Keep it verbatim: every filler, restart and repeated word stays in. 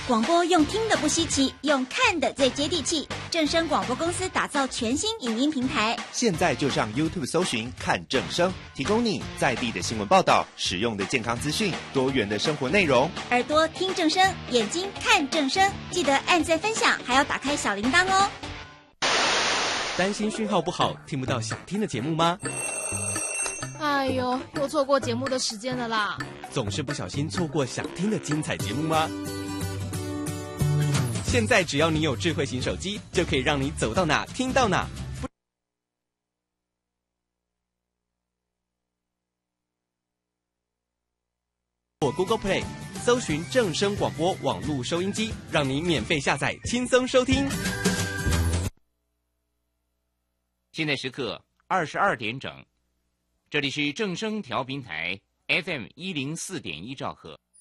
广播用听的不稀奇，用看的最接地气。正声广播公司打造全新影音平台， 现在就上 YouTube 搜寻看正声，提供你在地的新闻报道、实用的健康资讯、多元的生活内容。 耳朵听正声，眼睛看正声，记得按赞分享，还要打开小铃铛哦。 担心讯号不好，听不到想听的节目吗？ 哎呦，又错过节目的时间了啦！ 总是不小心错过想听的精彩节目吗？现在只要你有智慧型手机，就可以让你走到哪听到哪。或 Google Play 搜寻正声广播网络收音机，让你免费下载，轻松收听。 现在时刻二十二点整，这里是正声调频台 F M 一零四点一兆赫。